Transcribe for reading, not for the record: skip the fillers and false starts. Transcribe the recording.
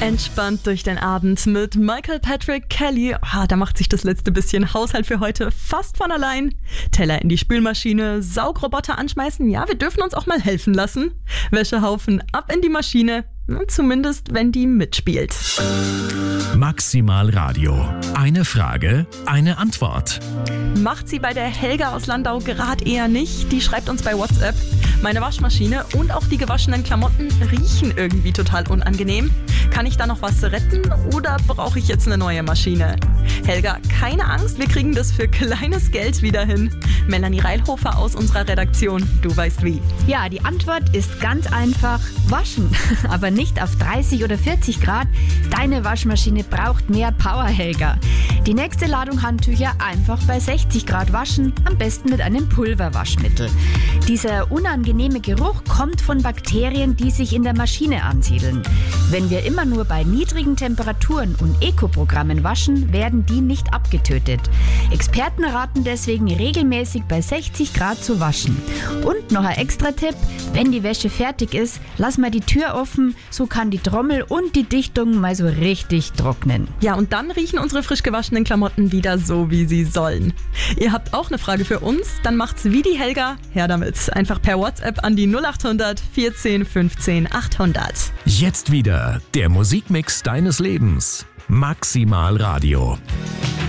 Entspannt durch den Abend mit Michael Patrick Kelly. Da macht sich das letzte bisschen Haushalt für heute fast von allein. Teller in die Spülmaschine, Saugroboter anschmeißen. Ja, wir dürfen uns auch mal helfen lassen. Wäschehaufen ab in die Maschine. Zumindest, wenn die mitspielt. Maximal Radio. Eine Frage, eine Antwort. Macht sie bei der Helga aus Landau gerade eher nicht. Die schreibt uns bei WhatsApp: Meine Waschmaschine und auch die gewaschenen Klamotten riechen irgendwie total unangenehm. Kann ich da noch was retten oder brauche ich jetzt eine neue Maschine? Helga, keine Angst, wir kriegen das für kleines Geld wieder hin. Melanie Reilhofer aus unserer Redaktion, du weißt wie. Ja, die Antwort ist ganz einfach: Waschen. Aber nicht auf 30 oder 40 Grad. Deine Waschmaschine braucht mehr Power, Helga. Die nächste Ladung Handtücher einfach bei 60 Grad waschen, am besten mit einem Pulverwaschmittel. Dieser unangenehme Geruch kommt von Bakterien, die sich in der Maschine ansiedeln. Wenn wir immer nur bei niedrigen Temperaturen und Eco-Programmen waschen, werden die nicht abgetötet. Experten raten deswegen regelmäßig bei 60 Grad zu waschen. Und noch ein extra Tipp: Wenn die Wäsche fertig ist, lass mal die Tür offen, so kann die Trommel und die Dichtung mal so richtig trocknen. Ja, und dann riechen unsere frisch gewaschenen Klamotten wieder so, wie sie sollen. Ihr habt auch eine Frage für uns? Dann macht's wie die Helga, her damit. Einfach per WhatsApp an die 0800 14 15 800. Jetzt wieder der Musikmix deines Lebens. Maximal Radio.